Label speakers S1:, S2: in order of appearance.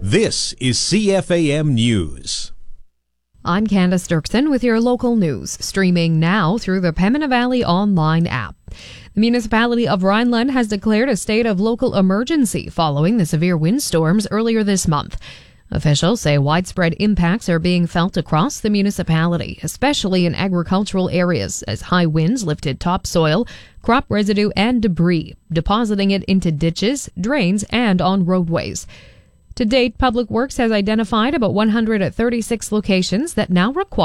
S1: This is CFAM News.
S2: I'm Candace Dirksen with your local news, streaming now through the Pembina Valley online app. The municipality of Rhineland has declared a state of local emergency following the severe windstorms earlier this month. Officials say widespread impacts are being felt across the municipality, especially in agricultural areas, as high winds lifted topsoil, crop residue and debris, depositing it into ditches, drains and on roadways. To date, Public Works has identified about 136 locations that now require